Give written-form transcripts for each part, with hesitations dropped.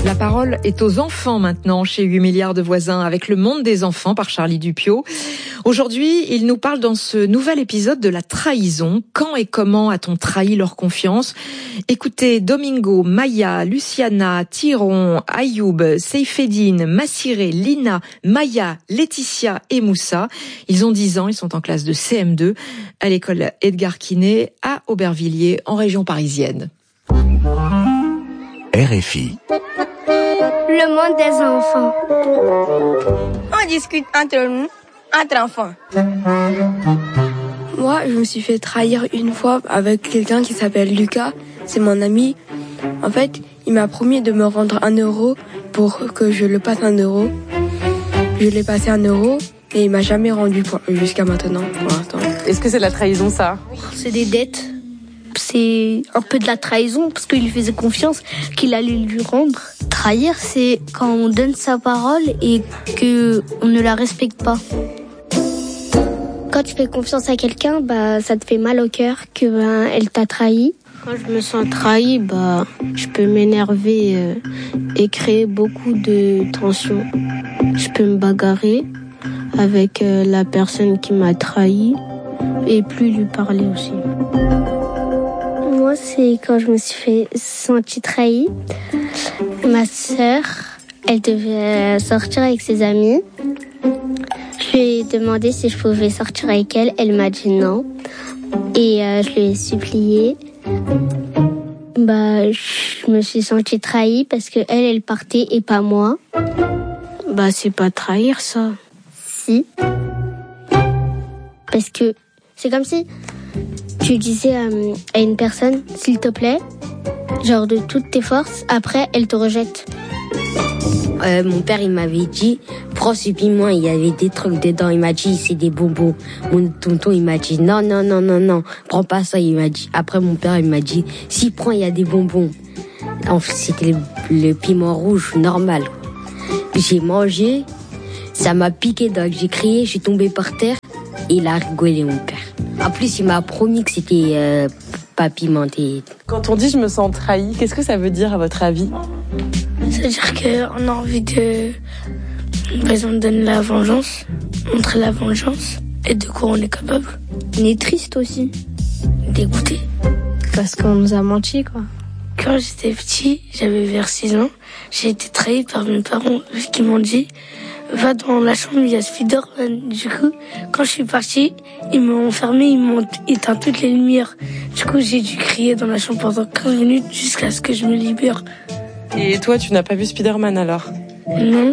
La parole est aux enfants maintenant chez 8 milliards de voisins avec Le Monde des enfants par Charlie Dupiot. Aujourd'hui, il nous parle dans ce nouvel épisode de la trahison. Quand et comment a-t-on trahi leur confiance? Écoutez Domingo, Maya, Luciana, Tyron, Ayoub, Seifedine, Massiré, Lina, Maya, Laetitia et Moussa. Ils ont 10 ans, ils sont en classe de CM2 à l'école Edgar Quinet à Aubervilliers en région parisienne. RFI. Le monde des enfants. On discute entre nous, entre enfants. Moi, je me suis fait trahir une fois avec quelqu'un qui s'appelle Lucas. C'est mon ami. En fait, il m'a promis de me rendre 1 euro pour que je le passe 1 euro. Je l'ai passé 1 euro et il m'a jamais rendu jusqu'à maintenant, pour l'instant. Est-ce que c'est de la trahison, ça? C'est des dettes. C'est un peu de la trahison parce qu'il lui faisait confiance qu'il allait lui rendre. Trahir, c'est quand on donne sa parole et qu'on ne la respecte pas. Quand tu fais confiance à quelqu'un, ça te fait mal au cœur qu'elle t'a trahi. Quand je me sens trahi, je peux m'énerver et créer beaucoup de tensions. Je peux me bagarrer avec la personne qui m'a trahi et plus lui parler aussi. Moi, c'est quand je me suis sentie trahie. Ma sœur, elle devait sortir avec ses amis. Je lui ai demandé si je pouvais sortir avec elle. Elle m'a dit non. Et je lui ai supplié. Je me suis sentie trahie parce que elle partait et pas moi. C'est pas trahir, ça. Si. Parce que c'est comme si tu disais à une personne, s'il te plaît, genre de toutes tes forces, après elle te rejette. Mon père il m'avait dit, prends ce piment, il y avait des trucs dedans, il m'a dit c'est des bonbons. Mon tonton il m'a dit non, prends pas ça, il m'a dit. Après mon père il m'a dit, si prends il y a des bonbons. C'était le piment rouge normal. J'ai mangé, ça m'a piqué, donc j'ai crié, je suis tombée par terre et il a rigolé mon père. En plus, il m'a promis que c'était pas pimenté. Quand on dit je me sens trahi, qu'est-ce que ça veut dire à votre avis? C'est-à-dire qu'on a envie de... Par exemple, donner la vengeance, montrer la vengeance, et de quoi on est capable. On est triste aussi. Dégoûté. Parce qu'on nous a menti, quoi. Quand j'étais petit, j'avais vers 6 ans, j'ai été trahi par mes parents qui m'ont dit va dans la chambre, il y a Spider-Man. Du coup, quand je suis partie, ils m'ont enfermé, ils m'ont éteint toutes les lumières. Du coup, j'ai dû crier dans la chambre pendant 15 minutes jusqu'à ce que je me libère. Et toi, tu n'as pas vu Spider-Man alors? Non.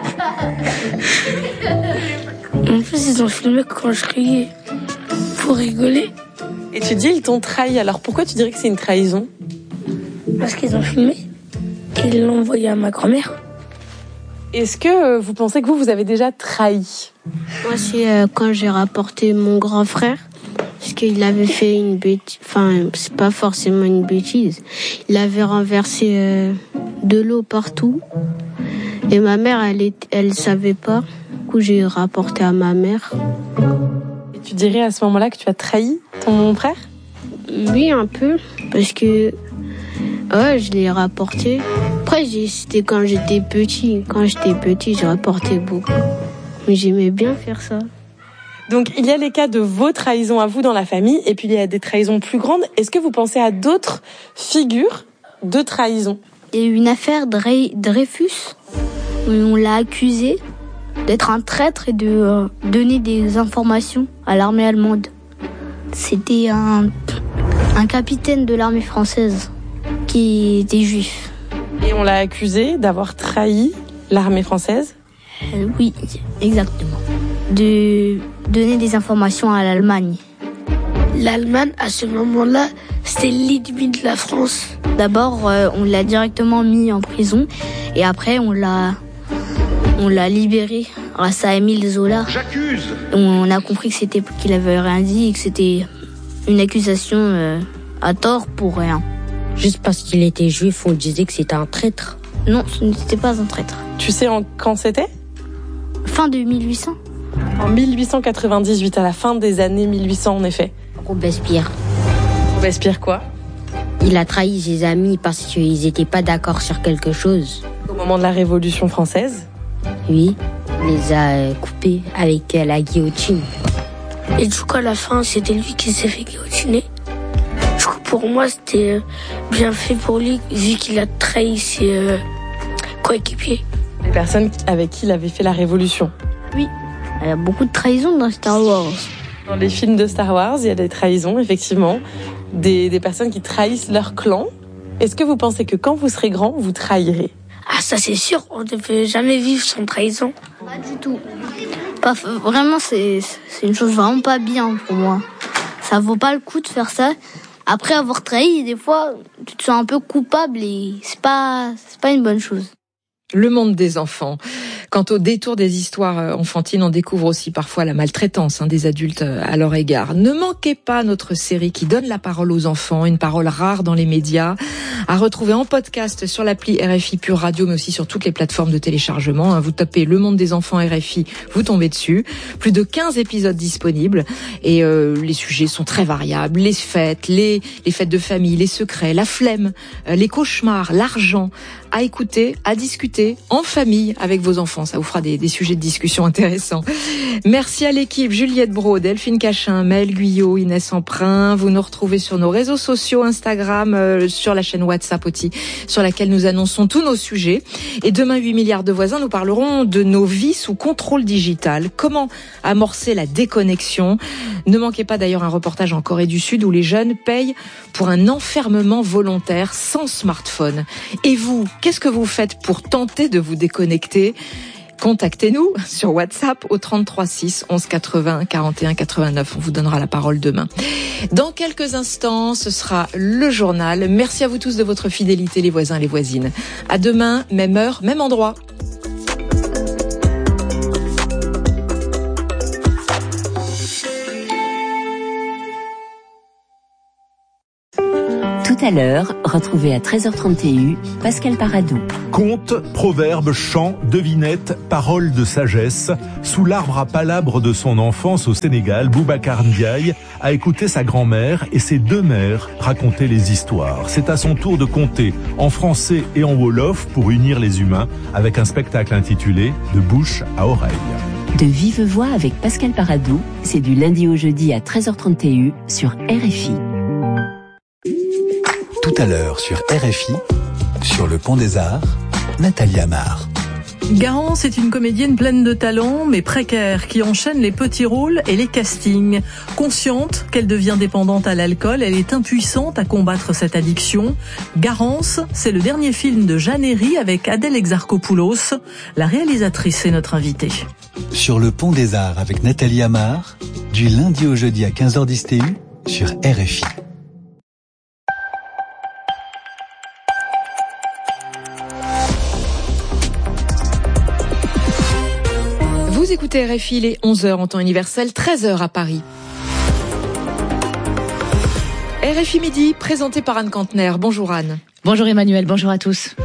En plus, ils ont filmé quand je criais. Pour rigoler. Et tu dis ils t'ont trahi, alors pourquoi tu dirais que c'est une trahison? Parce qu'ils ont filmé. Et ils l'ont envoyé à ma grand-mère. Est-ce que vous pensez que vous avez déjà trahi? Moi, c'est quand j'ai rapporté mon grand frère, parce qu'il avait fait une bêtise, c'est pas forcément une bêtise. Il avait renversé de l'eau partout. Et ma mère, elle savait pas. Du coup, j'ai rapporté à ma mère. Et tu dirais à ce moment-là que tu as trahi ton frère? Oui, un peu, parce que je l'ai rapporté. Après, c'était quand j'étais petit. Quand j'étais petit, j'ai rapporté beaucoup. Mais j'aimais bien faire ça. Donc, il y a les cas de vos trahisons à vous dans la famille, et puis il y a des trahisons plus grandes. Est-ce que vous pensez à d'autres figures de trahison? Il y a eu une affaire Dreyfus, où on l'a accusé d'être un traître et de donner des informations à l'armée allemande. C'était un capitaine de l'armée française qui était juif. Et on l'a accusé d'avoir trahi l'armée française? Oui, exactement. De donner des informations à l'Allemagne. L'Allemagne, à ce moment-là, c'était l'ennemi de la France. D'abord, on l'a directement mis en prison et après, on l'a libéré grâce à Émile Zola. J'accuse. On a compris qu'il avait rien dit et que c'était une accusation à tort pour rien. Juste parce qu'il était juif, on disait que c'était un traître. Non, ce n'était pas un traître. Tu sais quand c'était? Fin de 1800. En 1898, à la fin des années 1800 en effet. Robespierre. Robespierre quoi? Il a trahi ses amis parce qu'ils n'étaient pas d'accord sur quelque chose. Au moment de la Révolution française? Oui, on les a coupés avec la guillotine. Et du coup, à la fin, c'était lui qui s'est fait guillotiner. Du coup, pour moi, c'était bien fait pour lui, vu qu'il a trahi ses coéquipiers. Les personnes avec qui il avait fait la Révolution. Oui, il y a beaucoup de trahisons dans Star Wars. Dans les films de Star Wars, il y a des trahisons, effectivement. Des personnes qui trahissent leur clan. Est-ce que vous pensez que quand vous serez grand, vous trahirez? Ah, ça c'est sûr, on ne peut jamais vivre sans trahison. Pas du tout. Vraiment, c'est une chose vraiment pas bien pour moi. Ça vaut pas le coup de faire ça. Après avoir trahi, des fois, tu te sens un peu coupable et c'est pas une bonne chose. Le monde des enfants. Quant au détour des histoires enfantines, on découvre aussi parfois la maltraitance des adultes à leur égard. Ne manquez pas notre série qui donne la parole aux enfants, une parole rare dans les médias, à retrouver en podcast sur l'appli RFI Pure Radio, mais aussi sur toutes les plateformes de téléchargement. Vous tapez Le Monde des enfants RFI, vous tombez dessus. Plus de 15 épisodes disponibles et les sujets sont très variables. Les fêtes, les fêtes de famille, les secrets, la flemme, les cauchemars, l'argent. À écouter, à discuter en famille avec vos enfants. Ça vous fera des sujets de discussion intéressants. Merci à l'équipe, Juliette Braud, Delphine Cachin, Maëlle Guyot, Inès Emprunt. Vous nous retrouvez sur nos réseaux sociaux, Instagram, sur la chaîne WhatsApp aussi, sur laquelle nous annonçons tous nos sujets. Et demain, 8 milliards de voisins, nous parlerons de nos vies sous contrôle digital. Comment amorcer la déconnexion? Ne manquez pas d'ailleurs un reportage en Corée du Sud où les jeunes payent pour un enfermement volontaire sans smartphone. Et vous, qu'est-ce que vous faites pour tenter de vous déconnecter? Contactez-nous sur WhatsApp au 33 6 11 80 41 89. On vous donnera la parole demain. Dans quelques instants, ce sera le journal. Merci à vous tous de votre fidélité, les voisins, les voisines. À demain, même heure, même endroit. Tout à l'heure, retrouvez à 13h30 TU Pascal Paradou. Contes, proverbes, chants, devinettes, paroles de sagesse. Sous l'arbre à palabres de son enfance au Sénégal, Boubacar Ndiaye a écouté sa grand-mère et ses deux mères raconter les histoires. C'est à son tour de conter en français et en wolof pour unir les humains avec un spectacle intitulé « De bouche à oreille ». De vive voix avec Pascal Paradou, c'est du lundi au jeudi à 13h30 TU sur RFI. Tout à l'heure sur RFI, sur le Pont des Arts, Nathalie Amar. Garance est une comédienne pleine de talent, mais précaire, qui enchaîne les petits rôles et les castings. Consciente qu'elle devient dépendante à l'alcool, elle est impuissante à combattre cette addiction. Garance, c'est le dernier film de Jeanne Herry avec Adèle Exarchopoulos. La réalisatrice est notre invitée. Sur le Pont des Arts avec Nathalie Amar, du lundi au jeudi à 15h10 TU, sur RFI. Vous écoutez RFI, il est 11h en temps universel, 13h à Paris. RFI Midi, présenté par Anne Kantner. Bonjour Anne. Bonjour Emmanuel, bonjour à tous.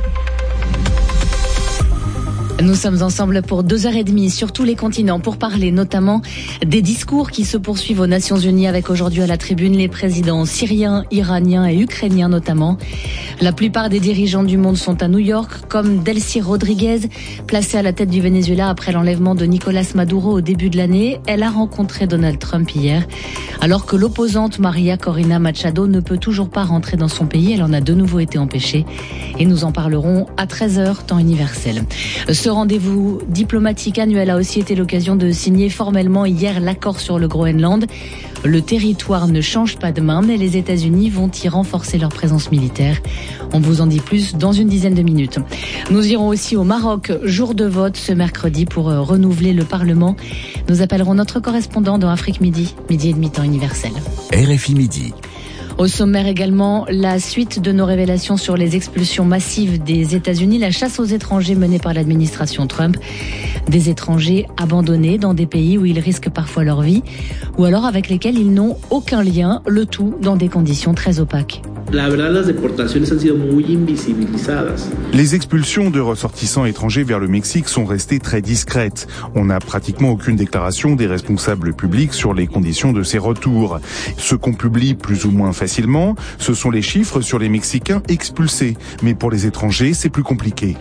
Nous sommes ensemble pour 2h30 sur tous les continents pour parler notamment des discours qui se poursuivent aux Nations Unies avec aujourd'hui à la tribune les présidents syriens, iraniens et ukrainiens notamment. La plupart des dirigeants du monde sont à New York, comme Delcy Rodriguez, placée à la tête du Venezuela après l'enlèvement de Nicolas Maduro au début de l'année. Elle a rencontré Donald Trump hier, alors que l'opposante Maria Corina Machado ne peut toujours pas rentrer dans son pays. Elle en a de nouveau été empêchée. Et nous en parlerons à 13h, temps universel. Ce rendez-vous diplomatique annuel a aussi été l'occasion de signer formellement hier l'accord sur le Groenland. Le territoire ne change pas de main, mais les États-Unis vont y renforcer leur présence militaire. On vous en dit plus dans une dizaine de minutes. Nous irons aussi au Maroc, jour de vote ce mercredi pour renouveler le Parlement. Nous appellerons notre correspondant dans Afrique Midi, midi et demi temps universel. RFI Midi. Au sommaire également, la suite de nos révélations sur les expulsions massives des États-Unis, la chasse aux étrangers menée par l'administration Trump, des étrangers abandonnés dans des pays où ils risquent parfois leur vie, ou alors avec lesquels ils n'ont aucun lien, le tout dans des conditions très opaques. Les expulsions de ressortissants étrangers vers le Mexique sont restées très discrètes. On n'a pratiquement aucune déclaration des responsables publics sur les conditions de ces retours. Ce qu'on publie plus ou moins facilement, ce sont les chiffres sur les Mexicains expulsés. Mais pour les étrangers, c'est plus compliqué.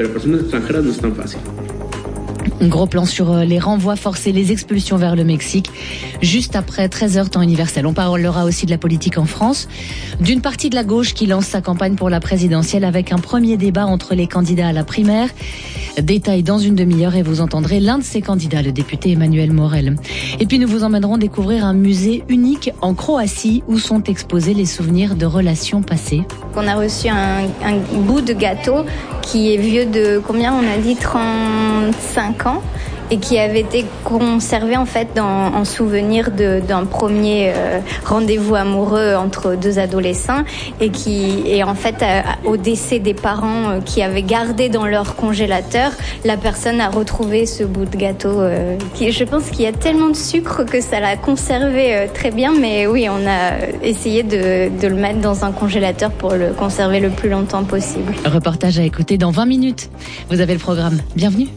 Un gros plan sur les renvois forcés, les expulsions vers le Mexique, juste après 13h temps universel. On parlera aussi de la politique en France, d'une partie de la gauche qui lance sa campagne pour la présidentielle avec un premier débat entre les candidats à la primaire. Détail dans une demi-heure et vous entendrez l'un de ces candidats, le député Emmanuel Morel. Et puis nous vous emmènerons découvrir un musée unique en Croatie où sont exposés les souvenirs de relations passées. On a reçu un bout de gâteau qui est vieux de combien on a dit 35 ans et qui avait été conservé en fait en souvenir d'un premier rendez-vous amoureux entre deux adolescents et en fait au décès des parents qui avaient gardé dans leur congélateur, la personne a retrouvé ce bout de gâteau je pense qu'il y a tellement de sucre que ça l'a conservé très bien, mais oui, on a essayé de le mettre dans un congélateur pour le conserver le plus longtemps possible. Reportage à écouter dans 20 minutes. Vous avez le programme. Bienvenue.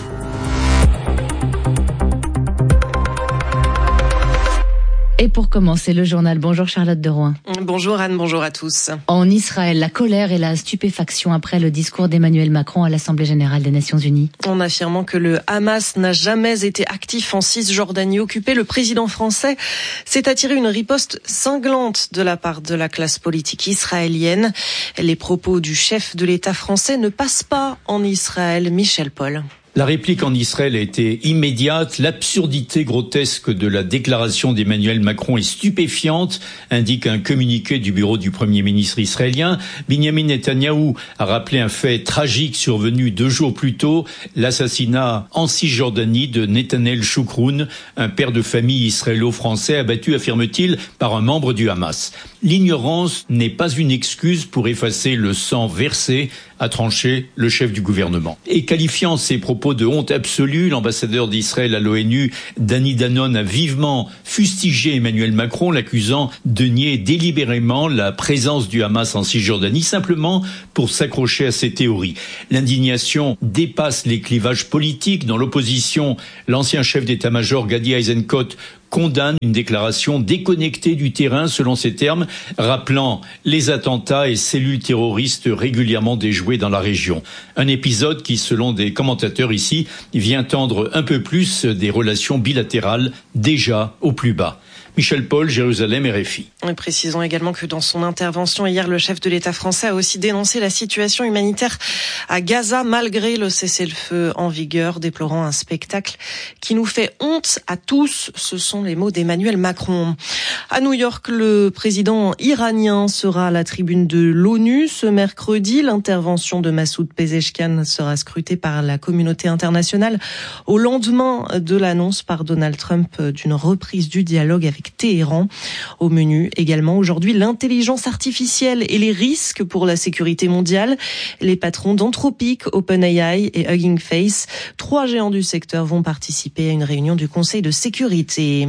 Et pour commencer le journal, bonjour Charlotte de Rouen. Bonjour Anne, bonjour à tous. En Israël, la colère et la stupéfaction après le discours d'Emmanuel Macron à l'Assemblée générale des Nations Unies. En affirmant que le Hamas n'a jamais été actif en Cisjordanie occupée, le président français s'est attiré une riposte cinglante de la part de la classe politique israélienne. Les propos du chef de l'État français ne passent pas en Israël. Michel Paul. La réplique en Israël a été immédiate. L'absurdité grotesque de la déclaration d'Emmanuel Macron est stupéfiante, indique un communiqué du bureau du Premier ministre israélien. Binyamin Netanyahou a rappelé un fait tragique survenu 2 jours plus tôt, l'assassinat en Cisjordanie de Netanel Choukroun, un père de famille israélo-français abattu, affirme-t-il, par un membre du Hamas. L'ignorance n'est pas une excuse pour effacer le sang versé, a tranché le chef du gouvernement. Et qualifiant ses propos de honte absolue, l'ambassadeur d'Israël à l'ONU, Danny Danon, a vivement fustigé Emmanuel Macron, l'accusant de nier délibérément la présence du Hamas en Cisjordanie, simplement pour s'accrocher à ses théories. L'indignation dépasse les clivages politiques. Dans l'opposition, l'ancien chef d'état-major Gadi Eisenkot condamne une déclaration déconnectée du terrain, selon ses termes, rappelant les attentats et cellules terroristes régulièrement déjouées dans la région. Un épisode qui, selon des commentateurs ici, vient tendre un peu plus des relations bilatérales déjà au plus bas. Michel Paul, Jérusalem, RFI. Et précisons également que dans son intervention hier, le chef de l'État français a aussi dénoncé la situation humanitaire à Gaza malgré le cessez-le-feu en vigueur, déplorant un spectacle qui nous fait honte à tous. Ce sont les mots d'Emmanuel Macron. À New York, le président iranien sera à la tribune de l'ONU ce mercredi. L'intervention de Massoud Pezeshkian sera scrutée par la communauté internationale au lendemain de l'annonce par Donald Trump d'une reprise du dialogue avec Téhéran. Au menu également aujourd'hui, l'intelligence artificielle et les risques pour la sécurité mondiale. Les patrons d'Anthropic, OpenAI et Hugging Face, 3 géants du secteur, vont participer à une réunion du Conseil de sécurité.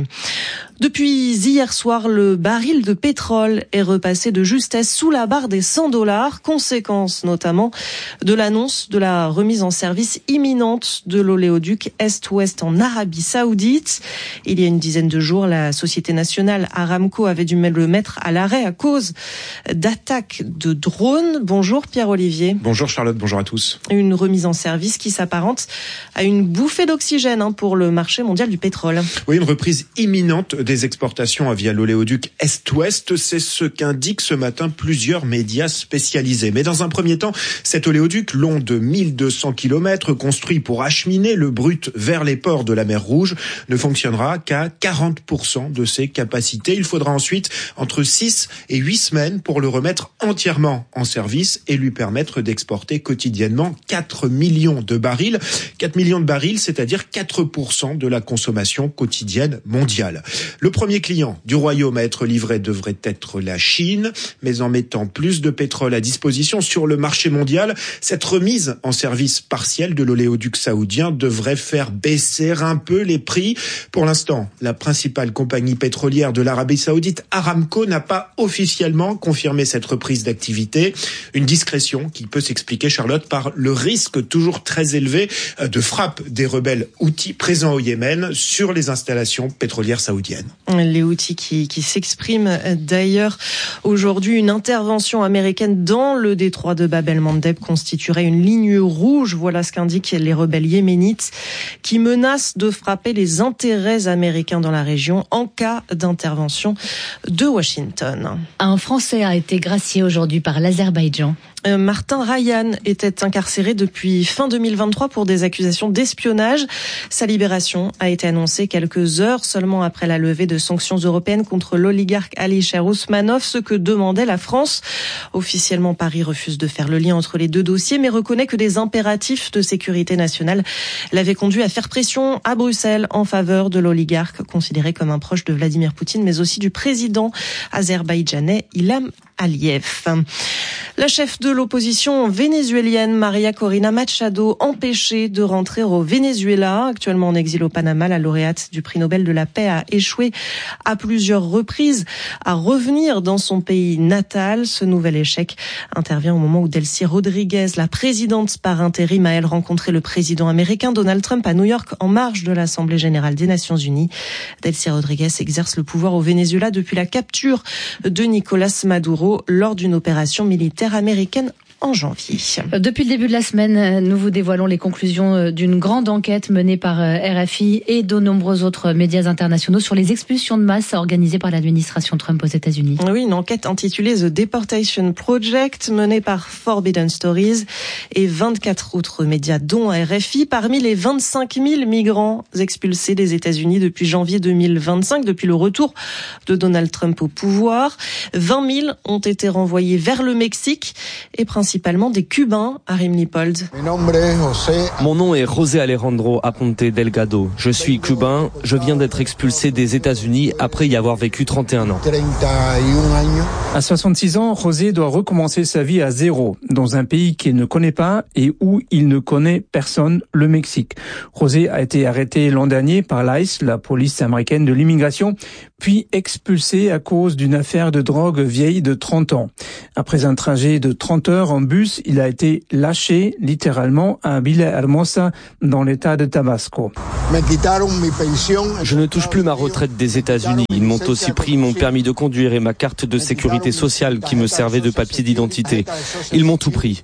Depuis hier soir, le baril de pétrole est repassé de justesse sous la barre des $100, conséquence notamment de l'annonce de la remise en service imminente de l'oléoduc Est-Ouest en Arabie Saoudite. Il y a une dizaine de jours, la société nationale Aramco avait dû le mettre à l'arrêt à cause d'attaques de drones. Bonjour Pierre-Olivier. Bonjour Charlotte, bonjour à tous. Une remise en service qui s'apparente à une bouffée d'oxygène pour le marché mondial du pétrole. Oui, une reprise imminente des exportations via l'oléoduc Est-Ouest, c'est ce qu'indiquent ce matin plusieurs médias spécialisés. Mais dans un premier temps, cet oléoduc long de 1200 km, construit pour acheminer le brut vers les ports de la mer Rouge, ne fonctionnera qu'à 40% de ses capacités. Il faudra ensuite entre 6 et 8 semaines pour le remettre entièrement en service et lui permettre d'exporter quotidiennement 4 millions de barils. 4 millions de barils, c'est-à-dire 4% de la consommation quotidienne mondiale. Le premier client du royaume à être livré devrait être la Chine, mais en mettant plus de pétrole à disposition sur le marché mondial, cette remise en service partiel de l'oléoduc saoudien devrait faire baisser un peu les prix. Pour l'instant, la principale compagnie pétrolière de l'Arabie Saoudite, Aramco, n'a pas officiellement confirmé cette reprise d'activité. Une discrétion qui peut s'expliquer, Charlotte, par le risque toujours très élevé de frappe des rebelles Houthis présents au Yémen sur les installations pétrolières saoudiennes. Les Houthis qui s'expriment d'ailleurs aujourd'hui. Une intervention américaine dans le détroit de Bab el-Mandeb constituerait une ligne rouge. Voilà ce qu'indiquent les rebelles yéménites qui menacent de frapper les intérêts américains dans la région en cas d'intervention de Washington. Un Français a été gracié aujourd'hui par l'Azerbaïdjan. Martin Ryan était incarcéré depuis fin 2023 pour des accusations d'espionnage. Sa libération a été annoncée quelques heures seulement après la levée de sanctions européennes contre l'oligarque Alisher Ousmanov, ce que demandait la France. Officiellement, Paris refuse de faire le lien entre les deux dossiers, mais reconnaît que des impératifs de sécurité nationale l'avaient conduit à faire pression à Bruxelles en faveur de l'oligarque, considéré comme un proche de Vladimir Poutine, mais aussi du président azerbaïdjanais Ilham Aliyev. La chef de l'opposition vénézuélienne, Maria Corina Machado, empêchée de rentrer au Venezuela, actuellement en exil au Panama, la lauréate du prix Nobel de la paix a échoué à plusieurs reprises à revenir dans son pays natal. Ce nouvel échec intervient au moment où Delcy Rodriguez, la présidente par intérim, a elle rencontré le président américain Donald Trump à New York en marge de l'Assemblée générale des Nations Unies. Delcy Rodriguez exerce le pouvoir au Venezuela depuis la capture de Nicolas Maduro lors d'une opération militaire américaine en janvier. Depuis le début de la semaine, nous vous dévoilons les conclusions d'une grande enquête menée par RFI et de nombreux autres médias internationaux sur les expulsions de masse organisées par l'administration Trump aux États-Unis. Oui, une enquête intitulée The Deportation Project menée par Forbidden Stories et 24 autres médias dont RFI. Parmi les 25 000 migrants expulsés des États-Unis depuis janvier 2025, depuis le retour de Donald Trump au pouvoir, 20 000 ont été renvoyés vers le Mexique et principalement des Cubains. Arim Lipold. Mon nom est José Alejandro Aponte Delgado. Je suis cubain. Je viens d'être expulsé des États-Unis après y avoir vécu 31 ans. À 66 ans, José doit recommencer sa vie à zéro, dans un pays qu'il ne connaît pas et où il ne connaît personne, le Mexique. José a été arrêté l'an dernier par l'ICE, la police américaine de l'immigration, puis expulsé à cause d'une affaire de drogue vieille de 30 ans. Après un trajet de 30 heures en bus, il a été lâché littéralement à Villahermosa dans l'état de Tabasco. Je ne touche plus ma retraite des États-Unis. Ils m'ont aussi pris mon permis de conduire et ma carte de sécurité sociale qui me servait de papier d'identité. Ils m'ont tout pris.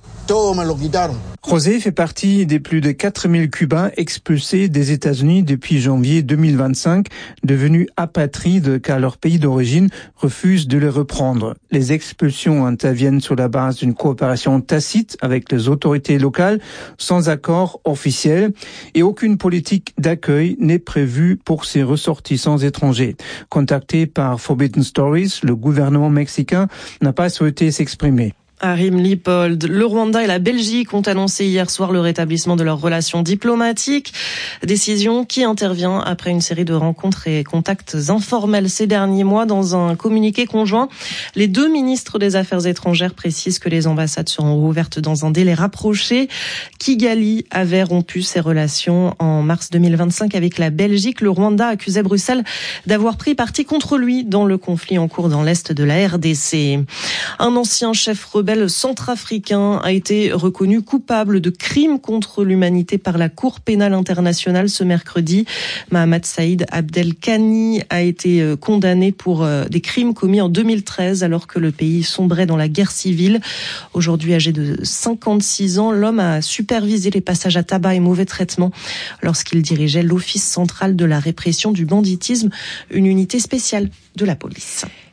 José fait partie des plus de 4000 Cubains expulsés des États-Unis depuis janvier 2025, devenus apatrides car leur pays d'origine refuse de les reprendre. Les expulsions interviennent sur la base d'une coopération tacite avec les autorités locales, sans accord officiel, et aucune politique d'accueil n'est prévue pour ces ressortissants étrangers. Contacté par Forbidden Stories, le gouvernement mexicain n'a pas souhaité s'exprimer. Arim Lipold. Le Rwanda et la Belgique ont annoncé hier soir le rétablissement de leurs relations diplomatiques. Décision qui intervient après une série de rencontres et contacts informels ces derniers mois. Dans un communiqué conjoint, les deux ministres des Affaires étrangères précisent que les ambassades seront rouvertes dans un délai rapproché. Kigali avait rompu ses relations en mars 2025 avec la Belgique. Le Rwanda accusait Bruxelles d'avoir pris parti contre lui dans le conflit en cours dans l'est de la RDC. Un ancien chef rebelle centrafricain a été reconnu coupable de crimes contre l'humanité par la Cour pénale internationale ce mercredi. Mohamed Saïd Abdelkani a été condamné pour des crimes commis en 2013 alors que le pays sombrait dans la guerre civile. Aujourd'hui âgé de 56 ans, l'homme a supervisé les passages à tabac et mauvais traitements lorsqu'il dirigeait l'Office central de la répression du banditisme, une unité spéciale de la police.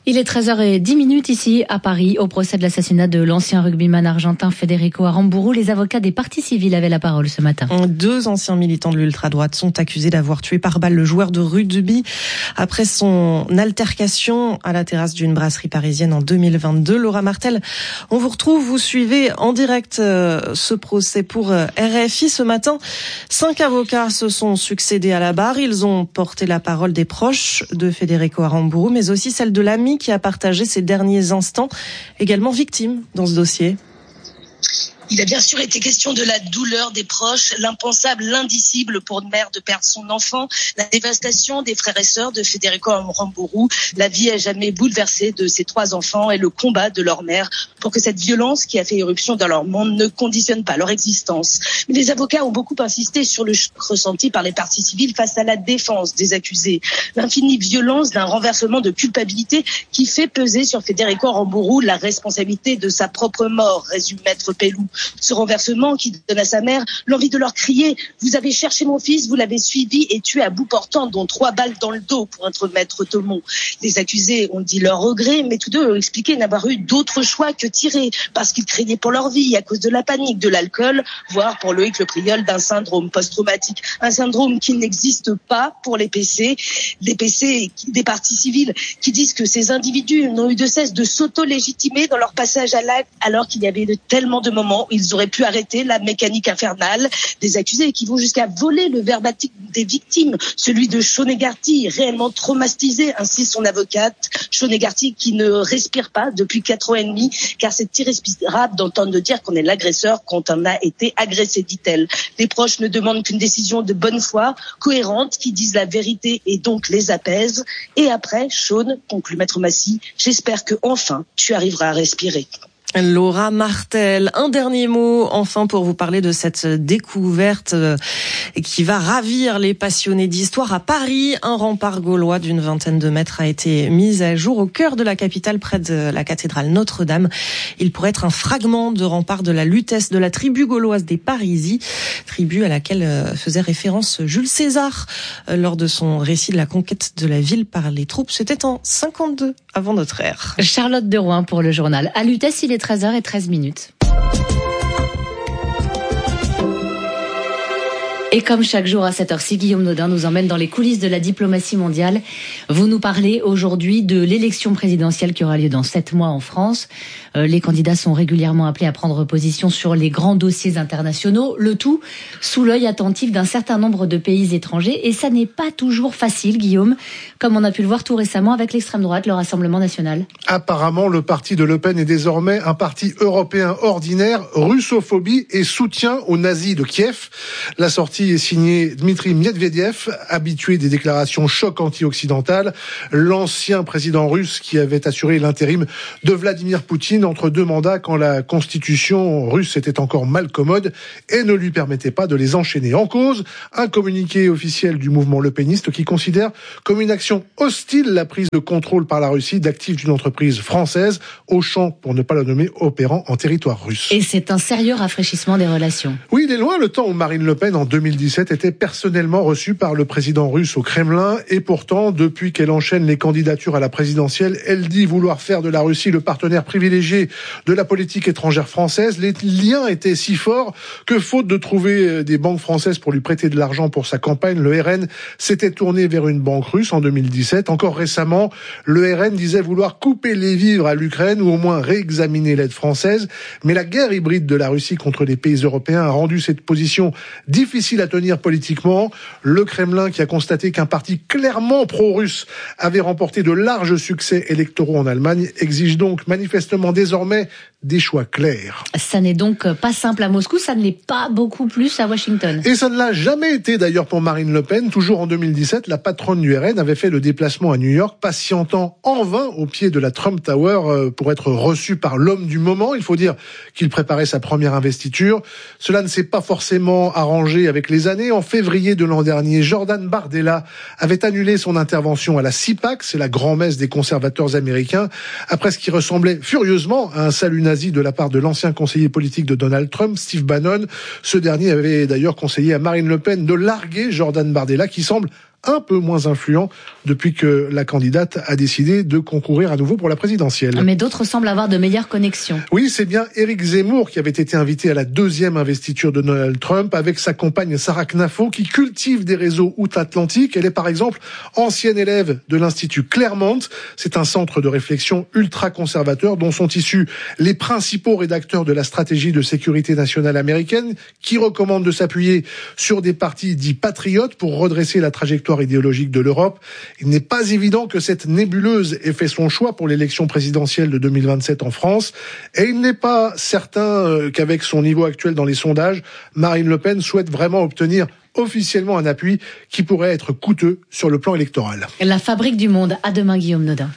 Il est 13h10 ici à Paris, au procès de l'assassinat de l'ancien rugbyman argentin Federico Aramburu. Les avocats des parties civiles avaient la parole ce matin. 2 anciens militants de l'ultra-droite sont accusés d'avoir tué par balle le joueur de rugby après son altercation à la terrasse d'une brasserie parisienne en 2022. Laura Martel, on vous retrouve, vous suivez en direct ce procès pour RFI. Ce matin, 5 avocats se sont succédés à la barre. Ils ont porté la parole des proches de Federico Aramburu, mais aussi celle de l'ami qui a partagé ses derniers instants, également victime dans ce dossier. Il a bien sûr été question de la douleur des proches, l'impensable, l'indicible pour une mère de perdre son enfant, la dévastation des frères et sœurs de Federico Aramburu, la vie à jamais bouleversée de ses 3 enfants et le combat de leur mère pour que cette violence qui a fait éruption dans leur monde ne conditionne pas leur existence. Mais les avocats ont beaucoup insisté sur le choc ressenti par les parties civiles face à la défense des accusés. L'infinie violence d'un renversement de culpabilité qui fait peser sur Federico Aramburu la responsabilité de sa propre mort, résume Maître Pellou. Ce renversement qui donne à sa mère l'envie de leur crier « Vous avez cherché mon fils, vous l'avez suivi et tué à bout portant, dont 3 balles dans le dos pour être Maître Thomon ». Les accusés ont dit leur regret, mais tous 2 ont expliqué n'avoir eu d'autre choix que tirer, parce qu'ils craignaient pour leur vie à cause de la panique, de l'alcool, voire pour Loïc Le Priol d'un syndrome post-traumatique. Un syndrome qui n'existe pas pour les PC des parties civiles qui disent que ces individus n'ont eu de cesse de s'auto-légitimer dans leur passage à l'acte, alors qu'il y avait tellement de moments où ils auraient pu arrêter la mécanique infernale des accusés qui vont jusqu'à voler le verbatim des victimes, celui de Sean Egarty, réellement traumatisé, ainsi son avocate. Sean Egarty qui ne respire pas depuis 4 ans et demi, car c'est irrespirable d'entendre dire qu'on est l'agresseur quand on a été agressé, dit-elle. Les proches ne demandent qu'une décision de bonne foi, cohérente, qui dise la vérité et donc les apaise. Et après, Sean, conclut Maître Massy, j'espère que enfin tu arriveras à respirer. Laura Martel, un dernier mot enfin pour vous parler de cette découverte qui va ravir les passionnés d'histoire. À Paris, un rempart gaulois d'une 20aine de mètres a été mis à jour au cœur de la capitale, près de la cathédrale Notre-Dame. Il pourrait être un fragment de rempart de la lutèce de la tribu gauloise des Parisis, tribu à laquelle faisait référence Jules César lors de son récit de la conquête de la ville par les troupes. C'était en 52 avant notre ère. Charlotte de Rouen pour le journal. À Lutèce, il est 13h13. Et comme chaque jour à cette heure-ci, Guillaume Nodin nous emmène dans les coulisses de la diplomatie mondiale. Vous nous parlez aujourd'hui de l'élection présidentielle qui aura lieu dans 7 mois en France. Les candidats sont régulièrement appelés à prendre position sur les grands dossiers internationaux, le tout sous l'œil attentif d'un certain nombre de pays étrangers. Et ça n'est pas toujours facile, Guillaume, comme on a pu le voir tout récemment avec l'extrême droite, le Rassemblement national. Apparemment, le parti de Le Pen est désormais un parti européen ordinaire, russophobie et soutien aux nazis de Kiev. La sortie est signée Dmitri Medvedev, habitué des déclarations choc anti-occidentales, l'ancien président russe qui avait assuré l'intérim de Vladimir Poutine entre 2 mandats quand la constitution russe était encore mal commode et ne lui permettait pas de les enchaîner. En cause, un communiqué officiel du mouvement lepéniste qui considère comme une action hostile la prise de contrôle par la Russie d'actifs d'une entreprise française, Auchan pour ne pas la nommer, opérant en territoire russe. Et c'est un sérieux rafraîchissement des relations. Oui, il est loin le temps où Marine Le Pen en 2017 était personnellement reçue par le président russe au Kremlin et pourtant, depuis qu'elle enchaîne les candidatures à la présidentielle, elle dit vouloir faire de la Russie le partenaire privilégié de la politique étrangère française. Les liens étaient si forts que, faute de trouver des banques françaises pour lui prêter de l'argent pour sa campagne, le RN s'était tourné vers une banque russe en 2017. Encore récemment, le RN disait vouloir couper les vivres à l'Ukraine ou au moins réexaminer l'aide française. Mais la guerre hybride de la Russie contre les pays européens a rendu cette position difficile à tenir politiquement. Le Kremlin, qui a constaté qu'un parti clairement pro-russe avait remporté de larges succès électoraux en Allemagne, exige donc manifestement désormais des choix clairs. Ça n'est donc pas simple à Moscou, ça ne l'est pas beaucoup plus à Washington. Et ça ne l'a jamais été d'ailleurs pour Marine Le Pen. Toujours en 2017, la patronne du RN avait fait le déplacement à New York, patientant en vain au pied de la Trump Tower pour être reçue par l'homme du moment. Il faut dire qu'il préparait sa première investiture. Cela ne s'est pas forcément arrangé avec les années. En février de l'an dernier, Jordan Bardella avait annulé son intervention à la CPAC, c'est la grand-messe des conservateurs américains, après ce qui ressemblait furieusement à un salut nazi de la part de l'ancien conseiller politique de Donald Trump, Steve Bannon. Ce dernier avait d'ailleurs conseillé à Marine Le Pen de larguer Jordan Bardella, qui semble un peu moins influent depuis que la candidate a décidé de concourir à nouveau pour la présidentielle. Mais d'autres semblent avoir de meilleures connexions. Oui, c'est bien Éric Zemmour qui avait été invité à la deuxième investiture de Donald Trump avec sa compagne Sarah Knafo qui cultive des réseaux outre-Atlantique. Elle est par exemple ancienne élève de l'Institut Claremont. C'est un centre de réflexion ultra-conservateur dont sont issus les principaux rédacteurs de la stratégie de sécurité nationale américaine qui recommandent de s'appuyer sur des partis dits patriotes pour redresser la trajectoire idéologique de l'Europe. Il n'est pas évident que cette nébuleuse ait fait son choix pour l'élection présidentielle de 2027 en France. Et il n'est pas certain qu'avec son niveau actuel dans les sondages, Marine Le Pen souhaite vraiment obtenir officiellement un appui qui pourrait être coûteux sur le plan électoral. La fabrique du monde. À demain, Guillaume Nodin.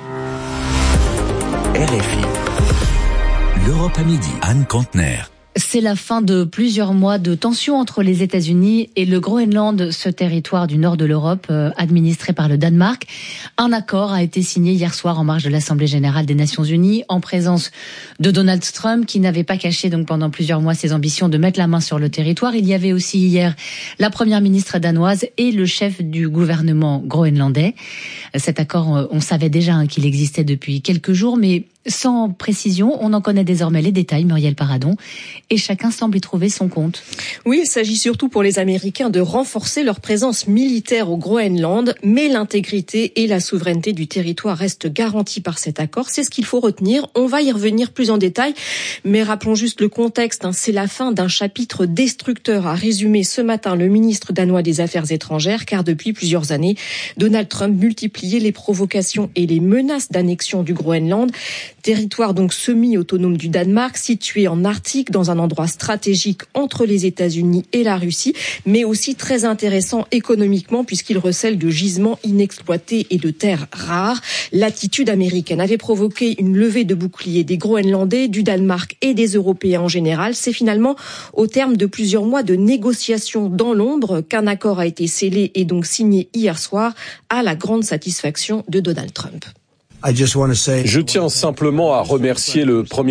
RFI. L'Europe à midi. Anne Kantner. C'est la fin de plusieurs mois de tensions entre les États-Unis et le Groenland, ce territoire du nord de l'Europe, administré par le Danemark. Un accord a été signé hier soir en marge de l'Assemblée générale des Nations unies, en présence de Donald Trump, qui n'avait pas caché donc pendant plusieurs mois ses ambitions de mettre la main sur le territoire. Il y avait aussi hier la première ministre danoise et le chef du gouvernement groenlandais. Cet accord, on savait déjà qu'il existait depuis quelques jours, mais sans précision, on en connaît désormais les détails, Muriel Paradon, et chacun semble y trouver son compte. Oui, il s'agit surtout pour les Américains de renforcer leur présence militaire au Groenland, mais l'intégrité et la souveraineté du territoire restent garanties par cet accord. C'est ce qu'il faut retenir. On va y revenir plus en détail, mais rappelons juste le contexte. C'est la fin d'un chapitre destructeur, a résumé ce matin le ministre danois des Affaires étrangères, car depuis plusieurs années, Donald Trump multipliait les provocations et les menaces d'annexion du Groenland. Territoire donc semi-autonome du Danemark, situé en Arctique, dans un endroit stratégique entre les États-Unis et la Russie, mais aussi très intéressant économiquement puisqu'il recèle de gisements inexploités et de terres rares. L'attitude américaine avait provoqué une levée de boucliers des Groenlandais, du Danemark et des Européens en général. C'est finalement au terme de plusieurs mois de négociations dans l'ombre qu'un accord a été scellé et donc signé hier soir à la grande satisfaction de Donald Trump. Je tiens simplement à remercier le Premier